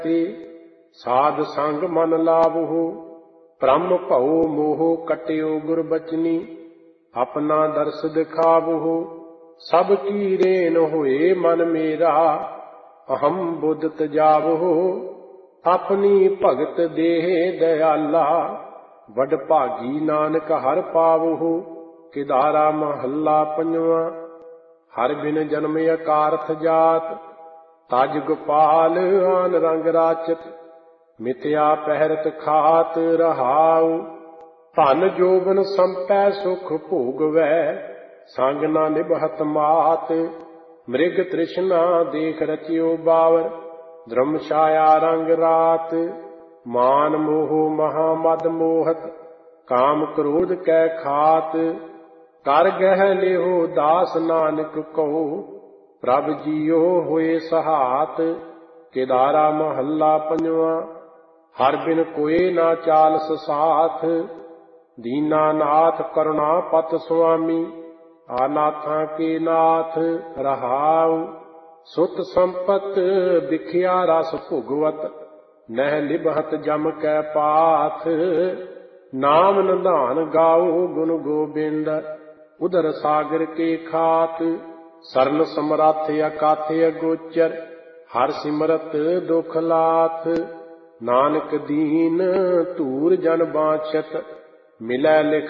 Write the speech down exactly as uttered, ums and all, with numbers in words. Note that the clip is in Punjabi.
ਸਾਧ ਸੰਗ ਮਨ ਲਾਵਹੁ, ਭ੍ਰਮ ਭਉ ਮੋਹ ਕਟਿਓ ਗੁਰਬਚਨੀ। ਆਪਣਾ ਦਰਸ ਦਿਖਾਵਹੁ, ਸਭ ਕੀ ਰੇਨ ਹੋਏ ਮਨ ਮੇਰਾ। ਅਹੰ ਬੁੱਧ ਤਜਾਵਹੁ, ਆਪਣੀ ਭਗਤ ਦੇਹ ਦਇਆਲਾ। ਵਡ ਭਾਗੀ ਨਾਨਕ ਹਰਿ ਪਾਵਹੁ, ਕਿਦਾਰਾ ਮਹੱਲਾ ਪੰਜਵਾਂ। ਹਰਿ ਬਿਨ ਜਨਮ ਅਕਾਰਥ ਜਾਤ, ਤਜ ਗੋਪਾਲ ਆਨ ਰੰਗ ਰਾਚਤ। ਮਿਥਿਆ ਪਹਿਰਤ ਖਾਤ ਰਹਾਉ, ਧਨ ਜੋਬਨ ਸੰਪੈ ਸੁਖ ਭੋਗਵੈ। ਸੰਗ ਨਾ ਨਿਭਤ ਮਾਤ, ਮ੍ਰਿਗ ਤ੍ਰਿਸ਼ਨਾ ਦੇਖ ਰਚਿਓ ਬਾਵਰ। ਧਰਮ ਛਾਇਆ ਰੰਗ ਰਾਤ, ਮਾਨ ਮੋਹ ਮਹਾ ਮਦ ਮੋਹਤ। ਕਾਮ ਕ੍ਰੋਧ ਕੈ ਖਾਤ, ਕਰ ਗਹਿ ਲਿਓ ਦਾਸ ਨਾਨਕ ਕਉ। ਪ੍ਰਭ ਜੀਓ ਹੋਏ ਸਹਾਤ, ਕੇਦਾਰਾ ਮਹੱਲਾ ਪੰਜਵਾਂ। ਹਰਿ ਬਿਨ ਕੋਇ ਨਾ ਚਾਲਸ ਸਾਥ, ਦੀਨਾ ਨਾਥ ਕਰੁਣਾ ਪਤ ਸੁਆਮੀ। ਆਨਾਥਾਂ ਕੇ ਨਾਥ ਰਹਾਉ, ਸੁਤ ਸੰਪਤ ਬਿਖਿਆ ਰਸ ਭੁਗਵਤ। ਨਹਿ ਨਿਭਤ ਜਮ ਕੈ ਪਾਥ, ਨਾਮ ਨਿਧਾਨ ਗਾਓ ਗੁਣ ਗੋਬਿੰਦ। ਉਦਰ ਸਾਗਰ ਕੇ ਖਾਤ, ਸਰਨ ਸਮਰੱਥ ਅਕਾਥ ਅਗੋਚਰ। ਹਰਿ ਸਿਮਰਤ ਦੁਖ ਲਾਥ, ਨਾਨਕ ਦੀਨ ਧੂਰ ਜਨ ਬਾਛਤ। ਮਿਲੈ ਲਿਖ